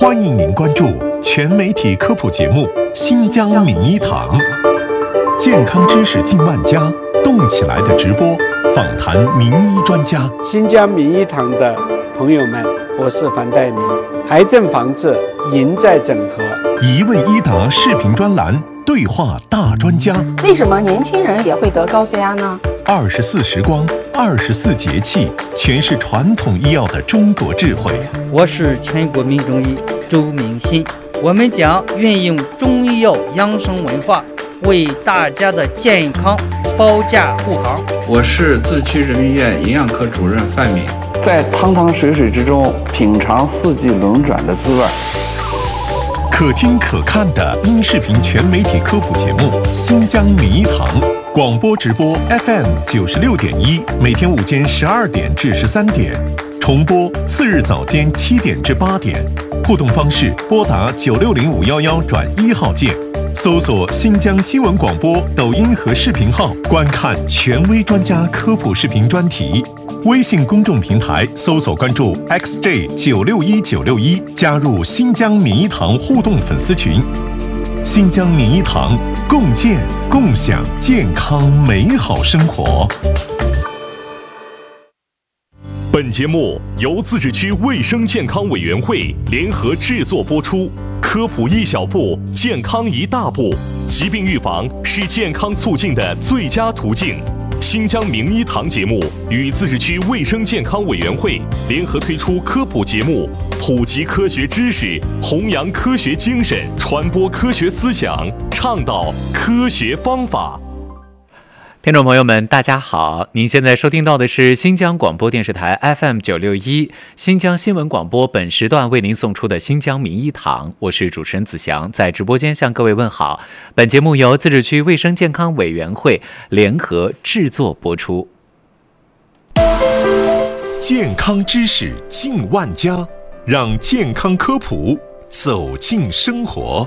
欢迎您关注全媒体科普节目《新疆名医堂》，健康知识近万家，动起来的直播，访谈名医专家。 新疆名医堂的朋友们，我是樊岱明。癌症防治赢在整合， 一问一答视频专栏，对话大专家。 为什么年轻人也会得高血压呢 ？24时光，24节气，诠释传统医药的中国智慧。 我是全国名中医周明新，我们将运用中医药养生文化，为大家的健康保驾护航。 我是自区人民医院营养科主任范敏， 在汤汤水水之中品尝四季轮转的滋味。 可听可看的音视频全媒体科普节目《新疆名医堂》，广播直播 FM 96.1，每天午间12点至13点，重播次日早间7点至8点。互动方式：拨打960511转1号键，搜索新疆新闻广播抖音和视频号，观看权威专家科普视频专题。微信公众平台搜索关注 XJ961961，加入新疆名医堂互动粉丝群。新疆名医堂，共建共享健康美好生活。 本节目由自治区卫生健康委员会联合制作播出，科普一小步，健康一大步。疾病预防是健康促进的最佳途径。新疆名医堂节目与自治区卫生健康委员会联合推出科普节目，普及科学知识，弘扬科学精神，传播科学思想，倡导科学方法。 听众朋友们，大家好！您现在收听到的是新疆广播电视台 FM 961新疆新闻广播，本时段为您送出的新疆名医堂，我是主持人子祥，在直播间向各位问好。本节目由自治区卫生健康委员会联合制作播出。 健康知识近万家，让健康科普走进生活。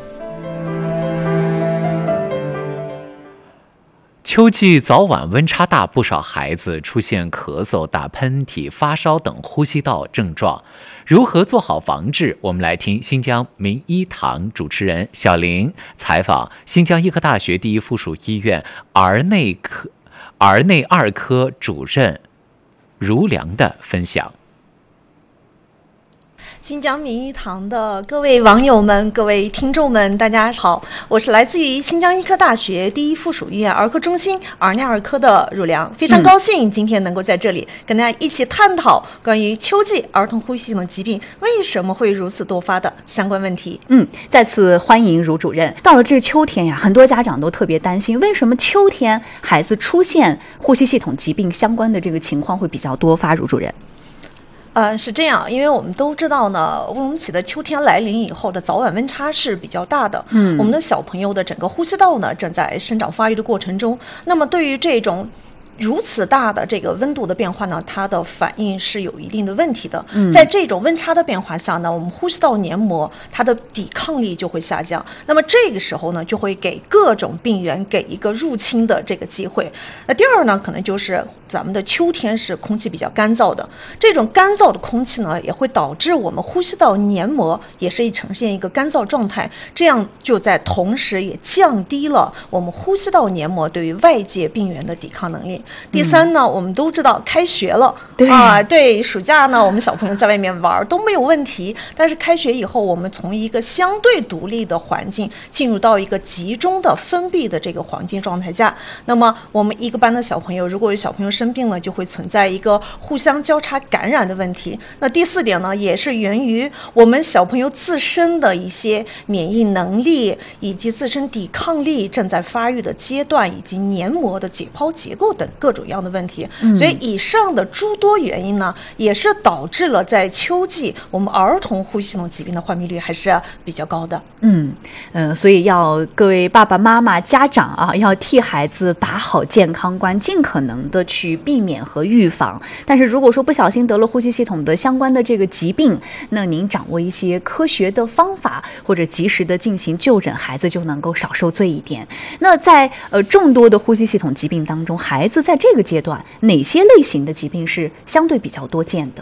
秋季早晚温差大，不少孩子出现咳嗽、打喷嚏、发烧等呼吸道症状，如何做好防治？我们来听新疆名医堂主持人小林采访新疆医科大学第一附属医院儿内二科主任如良的分享。 新疆名医堂的各位网友们、各位听众们，大家好，我是来自于新疆医科大学第一附属医院儿科中心儿内二科的如良，非常高兴今天能够在这里跟大家一起探讨关于秋季儿童呼吸系统疾病为什么会如此多发的相关问题。 再次欢迎如主任。到了这秋天呀，很多家长都特别担心，为什么秋天孩子出现呼吸系统疾病相关的这个情况会比较多发？如主任。 是这样，因为我们都知道呢，我们起的秋天来临以后的早晚温差是比较大的。我们的小朋友的整个呼吸道呢正在生长发育的过程中，那么对于这种如此大的这个温度的变化呢，它的反应是有一定的问题的。在这种温差的变化下呢，我们呼吸道黏膜它的抵抗力就会下降，那么这个时候呢，就会给各种病原给一个入侵的这个机会。那第二呢，可能就是咱们的秋天是空气比较干燥的，这种干燥的空气呢，也会导致我们呼吸道黏膜也是呈现一个干燥状态，这样就在同时也降低了我们呼吸道黏膜对于外界病原的抵抗能力。第三呢，我们都知道开学了，对，暑假呢，我们小朋友在外面玩都没有问题，但是开学以后，我们从一个相对独立的环境进入到一个集中的封闭的这个环境状态下，那么我们一个班的小朋友，如果有小朋友生病了，就会存在一个互相交叉感染的问题。那第四点呢，也是源于我们小朋友自身的一些免疫能力以及自身抵抗力正在发育的阶段，以及黏膜的解剖结构等各种样的问题。所以以上的诸多原因呢，也是导致了在秋季我们儿童呼吸系统疾病的患病率还是比较高的。 所以要各位爸爸妈妈家长啊，要替孩子把好健康关，尽可能的去避免和预防。但是如果说不小心得了呼吸系统的相关的这个疾病，那您掌握一些科学的方法，或者及时的进行就诊，孩子就能够少受罪一点。那在众多的呼吸系统疾病当中，孩子在这个阶段哪些类型的疾病是相对比较多见的？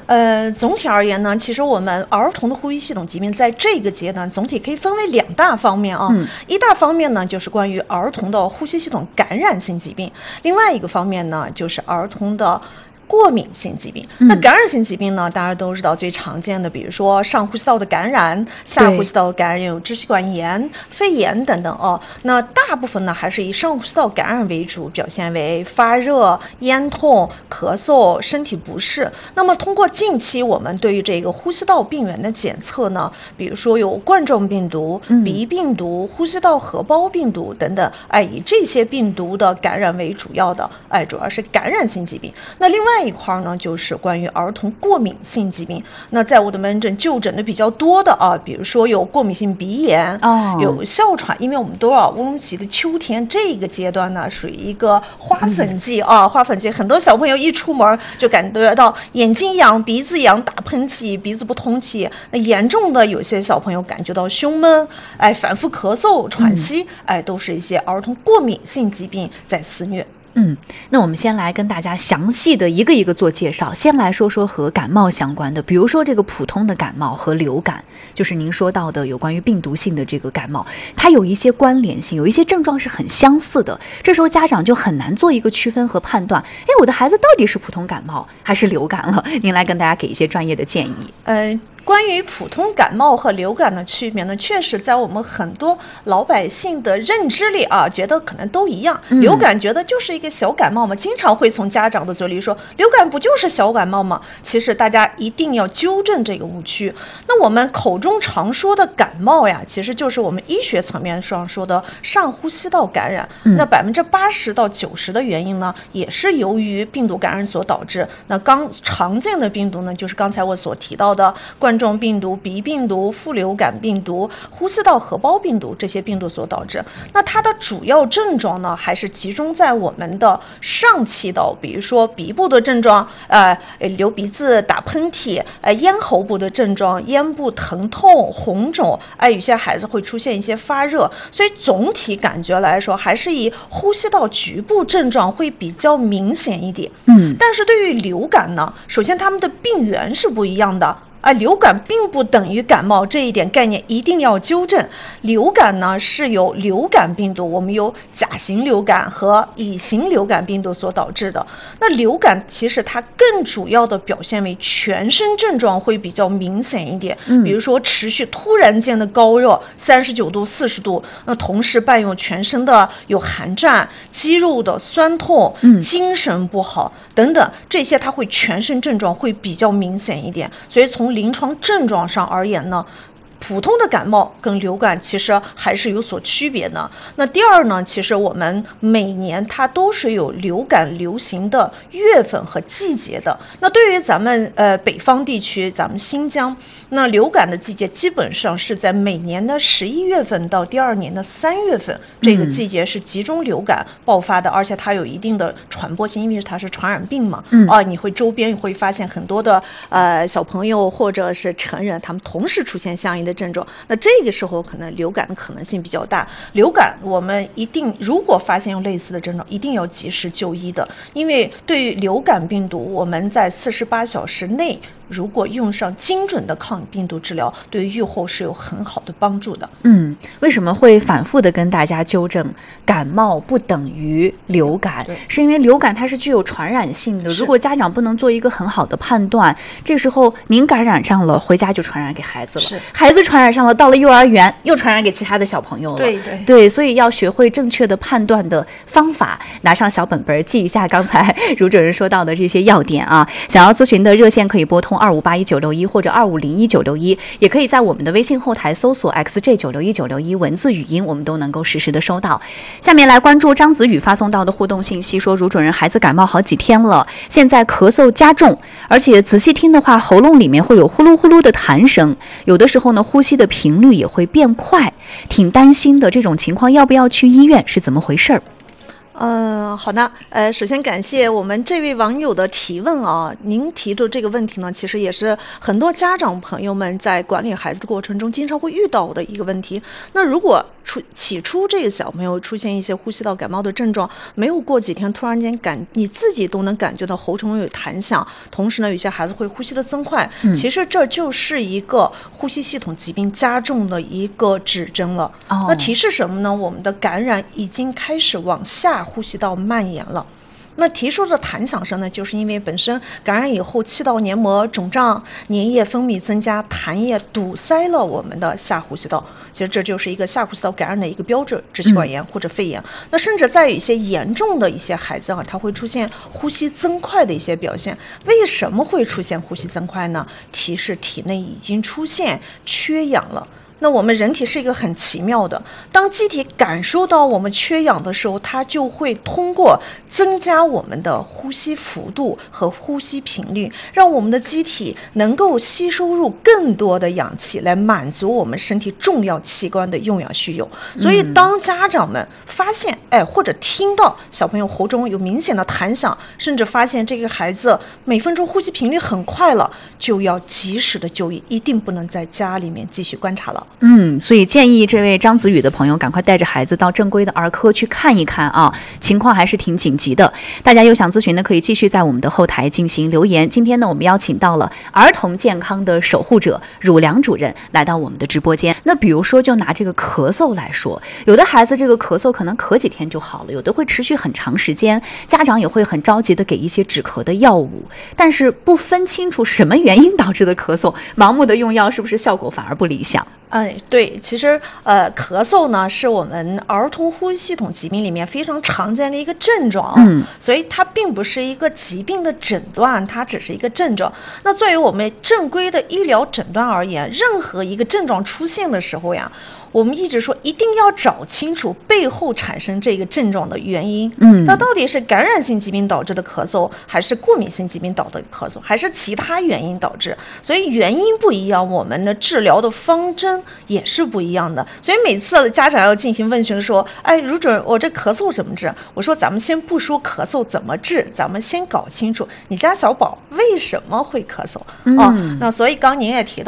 总体而言呢，其实我们儿童的呼吸系统疾病在这个阶段总体可以分为2大方面啊。一大方面呢就是关于儿童的呼吸系统感染性疾病，另外一个方面呢就是儿童的过敏性疾病。那感染性疾病呢，大家都知道最常见的，比如说上呼吸道的感染、下呼吸道的感染，有支气管炎、肺炎等等哦。那大部分呢还是以上呼吸道感染为主，表现为发热、咽痛、咳嗽、身体不适。那么通过近期我们对于这个呼吸道病原的检测呢，比如说有冠状病毒、鼻病毒、呼吸道合胞病毒等等，以这些病毒的感染为主要的，主要是感染性疾病。那另外一块呢，就是关于儿童过敏性疾病。那在我的门诊就诊的比较多的比如说有过敏性鼻炎，有哮喘，因为我们都乌鲁木齐的秋天这个阶段呢，属于一个花粉季花粉季，很多小朋友一出门就感觉到眼睛痒、鼻子痒、打喷嚏、鼻子不通气。那严重的有些小朋友感觉到胸闷，反复咳嗽、喘息，都是一些儿童过敏性疾病在肆虐。 那我们先来跟大家详细的一个一个做介绍。先来说说和感冒相关的，比如说这个普通的感冒和流感，就是您说到的有关于病毒性的这个感冒，它有一些关联性，有一些症状是很相似的。这时候家长就很难做一个区分和判断，我的孩子到底是普通感冒还是流感了？您来跟大家给一些专业的建议。 关于普通感冒和流感的区别呢，确实在我们很多老百姓的认知里觉得可能都一样。流感觉得就是一个小感冒嘛，经常会从家长的嘴里说流感不就是小感冒吗？其实大家一定要纠正这个误区。那我们口中常说的感冒呀，其实就是我们医学层面上说的上呼吸道感染。那80%到90%的原因呢，也是由于病毒感染所导致。那常见的病毒呢，就是刚才我所提到的冠状病毒、鼻病毒、副流感病毒、呼吸道合胞病毒这些病毒所导致。那它的主要症状呢，还是集中在我们的上气道，比如说鼻部的症状，流鼻子、打喷嚏，咽喉部的症状，咽部疼痛、红肿，有些孩子会出现一些发热。所以总体感觉来说，还是以呼吸道局部症状会比较明显一点。但是对于流感呢，首先它们的病原是不一样的。流感并不等于感冒，这一点概念一定要纠正。流感呢是由流感病毒，我们有甲型流感和乙型流感病毒所导致的。那流感其实它更主要的表现为全身症状会比较明显一点，比如说持续突然间的高热，39度、40度，那同时伴有全身的有寒战、肌肉的酸痛、精神不好等等，这些它会全身症状会比较明显一点。所以从临床症状上而言呢，普通的感冒跟流感其实还是有所区别的。那第二呢，其实我们每年它都是有流感流行的月份和季节的。那对于咱们北方地区，咱们新疆，那流感的季节基本上是在每年的11月份到第2年的3月份，这个季节是集中流感爆发的，而且它有一定的传播性，因为它是传染病嘛。你会周边会发现很多的小朋友或者是成人，他们同时出现相应的症状，那这个时候可能流感的可能性比较大。流感我们一定如果发现有类似的症状，一定要及时就医的，因为对于流感病毒，我们在48小时内如果用上精准的抗病毒治疗，对于预后是有很好的帮助的。 为什么会反复的跟大家纠正感冒不等于流感？是因为流感它是具有传染性的，如果家长不能做一个很好的判断，这时候您感染上了，回家就传染给孩子了，孩子传染上了，到了幼儿园又传染给其他的小朋友了。对，所以要学会正确的判断的方法，拿上小本本记一下刚才茹主任说到的这些要点啊。想要咨询的热线可以拨通2581-961或者2501-961，也可以在我们的微信后台搜索 XJ961-961文字语音，我们都能够实时的收到。下面来关注张子宇发送到的互动信息，说茹主任孩子感冒好几天了，现在咳嗽加重，而且仔细听的话喉咙里面会有呼噜呼噜的痰声，有的时候呢呼吸的频率也会变快，挺担心的，这种情况要不要去医院，是怎么回事儿？ 好的，首先感谢我们这位网友的提问啊。您提的这个问题呢，其实也是很多家长朋友们在管理孩子的过程中经常会遇到的一个问题。那如果起初这个小朋友出现一些呼吸道感冒的症状，没有过几天，突然间你自己都能感觉到喉中有弹响，同时呢，有些孩子会呼吸的增快，其实这就是一个呼吸系统疾病加重的一个指征了。那提示什么呢？我们的感染已经开始往下呼吸道蔓延了。那提出的弹响声呢，就是因为本身感染以后气道黏膜肿胀，粘液分泌增加，痰液堵塞了我们的下呼吸道。其实这就是一个下呼吸道感染的一个标志，支气管炎或者肺炎。那甚至在有一些严重的一些孩子他会出现呼吸增快的一些表现。为什么会出现呼吸增快呢？提示体内已经出现缺氧了。那我们人体是一个很奇妙的，当机体感受到我们缺氧的时候，它就会通过增加我们的呼吸幅度和呼吸频率，让我们的机体能够吸收入更多的氧气，来满足我们身体重要器官的用氧需求。所以当家长们发现或者听到小朋友喉中有明显的弹响，甚至发现这个孩子每分钟呼吸频率很快了，就要及时的就医，一定不能在家里面继续观察了。 所以建议这位张子宇的朋友赶快带着孩子到正规的儿科去看一看啊，情况还是挺紧急的。大家有想咨询的，可以继续在我们的后台进行留言。今天呢，我们邀请到了儿童健康的守护者汝良主任来到我们的直播间。那比如说，就拿这个咳嗽来说，有的孩子这个咳嗽可能咳几天就好了，有的会持续很长时间，家长也会很着急的给一些止咳的药物，但是不分清楚什么原因导致的咳嗽，盲目的用药是不是效果反而不理想？ 对，其实咳嗽呢是我们儿童呼吸系统疾病里面非常常见的一个症状，所以它并不是一个疾病的诊断，它只是一个症状。那作为我们正规的医疗诊断而言，任何一个症状出现的时候呀，我们一直说一定要找清楚背后产生这个症状的原因。那到底是感染性疾病导致的咳嗽，还是过敏性疾病导致的咳嗽，还是其他原因导致？所以原因不一样，我们的治疗的方针也是不一样的。所以每次家长要进行问询的时候，如准我这咳嗽怎么治？我说咱们先不说咳嗽怎么治，咱们先搞清楚你家小宝为什么会咳嗽那所以刚您也提到